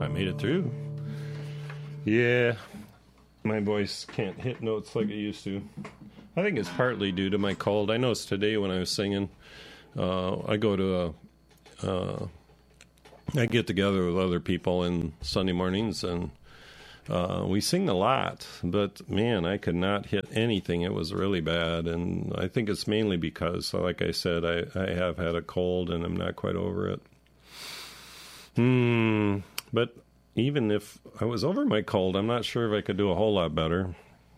I made it through. Yeah, my voice can't hit notes like it used to. I think it's partly due to my cold. I noticed today when I was singing, I go to I get together with other people on Sunday mornings, and we sing a lot, but man, I could not hit anything. It was really bad, and I think it's mainly because, like I said, I have had a cold, and I'm not quite over it. But even if I was over my cold, I'm not sure if I could do a whole lot better.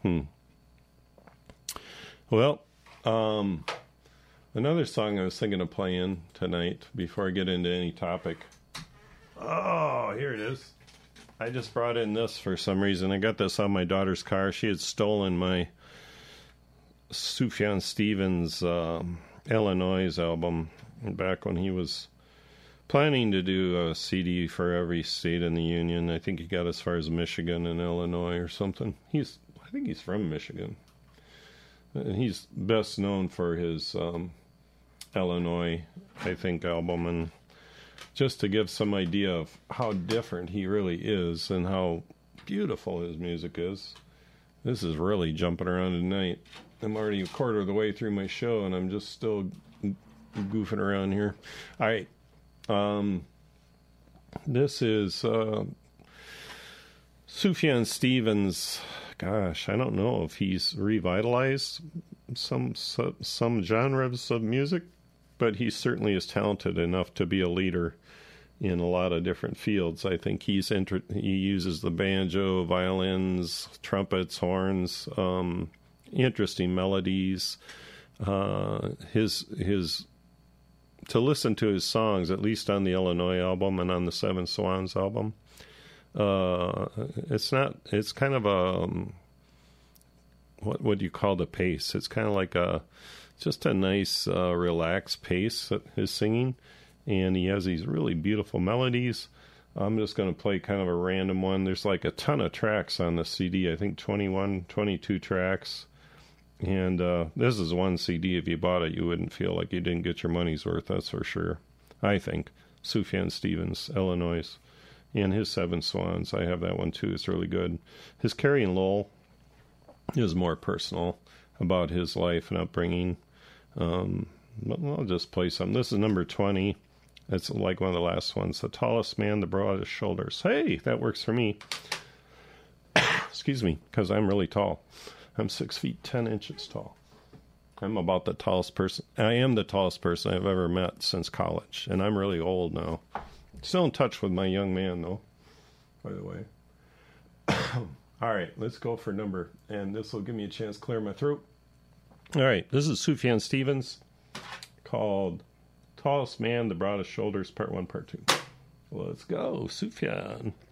Well, another song I was thinking of playing tonight before I get into any topic. Oh, here it is. I just brought in this for some reason. I got this on my daughter's car. She had stolen my Sufjan Stevens Illinois album back when he was planning to do a CD for every state in the union. I think he got as far as Michigan and Illinois or something. I think he's from Michigan. And he's best known for his Illinois, I think, album. And just to give some idea of how different he really is and how beautiful his music is, this is really jumping around tonight. I'm already a quarter of the way through my show, and I'm just still goofing around here. All right. This is Sufjan Stevens. Gosh, I don't know if he's revitalized some genres of music, but he certainly is talented enough to be a leader in a lot of different fields. I think he uses the banjo, violins, trumpets, horns, interesting melodies. His to listen to his songs, at least on the Illinois album and on the Seven Swans album, it's kind of a, what would you call the pace? It's kind of like just a nice, relaxed pace, his singing, and he has these really beautiful melodies. I'm just going to play kind of a random one. There's like a ton of tracks on the CD, I think 21, 22 tracks. And this is one CD, if you bought it, you wouldn't feel like you didn't get your money's worth, that's for sure. I think. Sufjan Stevens, Illinois. And his Seven Swans, I have that one too. It's really good. His Carrie and Lowell is more personal about his life and upbringing. I'll just play some. This is number 20. It's like one of the last ones. The tallest man, the broadest shoulders. Hey, that works for me. Excuse me, because I'm really tall. I'm 6 feet 10 inches tall. I'm about the tallest person. I am the tallest person I've ever met since college, and I'm really old now. Still in touch with my young man, though, by the way. All right, let's go for number, and this will give me a chance to clear my throat. All right, this is Sufjan Stevens, called Tallest Man, the Broadest Shoulders, Part 1, Part 2. Let's go, Sufjan.